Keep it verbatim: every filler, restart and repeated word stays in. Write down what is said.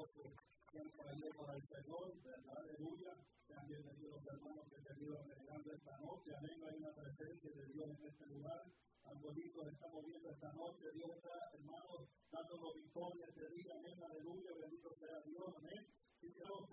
su tiempo ahí con el Señor, ¿verdad? Aleluya. Sean bienvenidos los hermanos que se han ido agregando esta noche. Amén. Hay una presencia de Dios en este lugar. Algo bonito estamos viendo esta noche. Dios está, hermanos, dándonos victoria este día. Amén. Aleluya. Bendito sea Dios. Amén. Si queremos